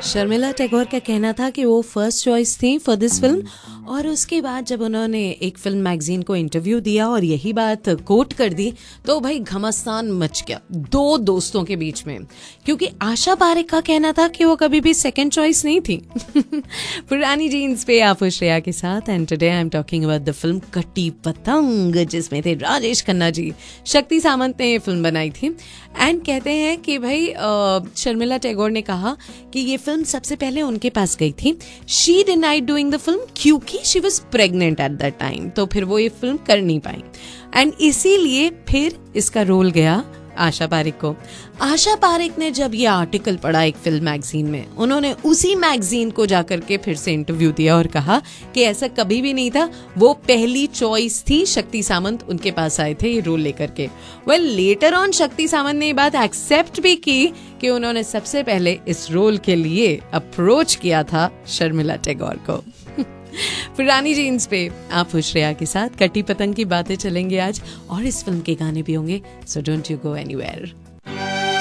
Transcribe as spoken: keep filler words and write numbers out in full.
शर्मिला टैगोर का कहना था कि वो फर्स्ट चॉइस थी फॉर दिस फिल्म, और उसके बाद जब उन्होंने एक फिल्म मैगजीन को इंटरव्यू दिया और यही बात कोट कर दी तो भाई घमासान मच गया दो दोस्तों के बीच में, क्योंकि आशा पारेख का कहना था कि वो कभी भी सेकंड चॉइस नहीं थी। पुरानी जीन्स पे आप श्रेया के साथ, and today I am talking about the film कटी पतंग, जिसमें थे राजेश खन्ना जी, शक्ति सामंत ने ये फिल्म बनाई थी। एंड कहते हैं कि भाई शर्मिला टैगोर ने कहा कि ये फिल्म सबसे पहले उनके पास गई थी, she denied doing the film क्योंकि she was pregnant at that time, तो फिर वो ये फिल्म कर नहीं पाई, एंड इसीलिए फिर इसका रोल गया आशा पारेख को। आशा पारेख ने जब ये आर्टिकल पढ़ा एक फिल्म मैगजीन में, उन्होंने उसी मैगजीन को जाकर के फिर से इंटरव्यू दिया और कहा कि ऐसा कभी भी नहीं था, वो पहली चॉइस थी। शक्ति सामंत उनके पास आए थे ये रोल लेकर के। वेल लेटर ऑन शक्ति सामंत ने ये बात एक्सेप्ट भी की कि उन्होंने सबसे पहले इस रोल के लिए अप्रोच किया था शर्मिला टैगोर को। पुरानी जीन्स पे आप श्रेया के साथ कटी पतंग की बातें चलेंगे आज, और इस फिल्म के गाने भी होंगे, so don't you go anywhere.